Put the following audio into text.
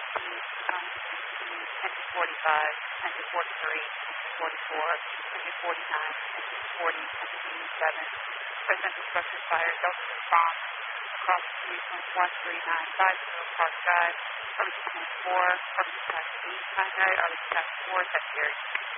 Entry 45, Entry 43, Entry 44, Entry 49, Entry 40, Entry 87. Residential structure fire, Delta response across the street from 13950 Park Drive, Arlington 4, Arlington Tax 8, Pine Drive, Arlington Tax 4, Secretary.